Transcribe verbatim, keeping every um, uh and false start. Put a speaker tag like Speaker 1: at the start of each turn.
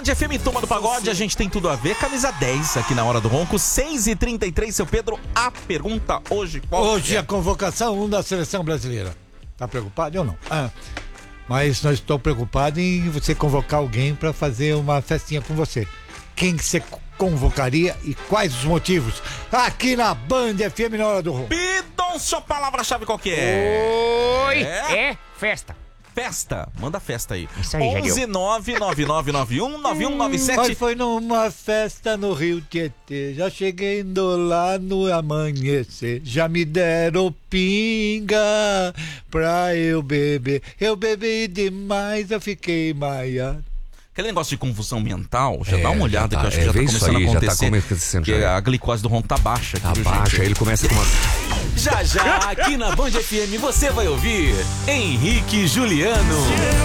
Speaker 1: F M, Turma do Pagode, a gente tem tudo a ver. Camisa dez aqui na Hora do Ronco, seis e trinta e três, seu Pedro, a pergunta hoje qual
Speaker 2: Hoje
Speaker 1: é?
Speaker 2: a convocação um da seleção brasileira. Tá preocupado? Eu não. Ah, mas nós estou preocupado em você convocar alguém para fazer uma festinha com você. Quem que você convocaria e quais os motivos? Aqui na Band F M na Hora do Ronco.
Speaker 1: Bidon, sua palavra-chave qual que é?
Speaker 3: Oi,
Speaker 1: É?
Speaker 3: é festa.
Speaker 1: Festa, manda festa aí.
Speaker 3: Isso aí,
Speaker 1: onze nove nove nove nove um nove um nove sete.
Speaker 2: Mas foi numa festa no Rio Tietê, já cheguei indo lá no amanhecer, já me deram pinga pra eu beber, eu bebi demais, eu fiquei maiado.
Speaker 1: Aquele negócio de confusão mental, já
Speaker 4: É,
Speaker 1: dá uma olhada
Speaker 4: já tá,
Speaker 1: que eu acho que
Speaker 4: é,
Speaker 1: já tá
Speaker 4: vê isso
Speaker 1: começando
Speaker 4: aí,
Speaker 1: a
Speaker 4: já tá
Speaker 1: acontecer.
Speaker 4: acontecendo
Speaker 1: Porque
Speaker 4: já.
Speaker 1: a glicose do Ronco tá baixa.
Speaker 4: Tá
Speaker 1: aqui, viu,
Speaker 4: baixa,
Speaker 1: gente?
Speaker 4: aí ele começa com uma...
Speaker 5: Já já, aqui na Band F M, você vai ouvir Henrique e Juliano.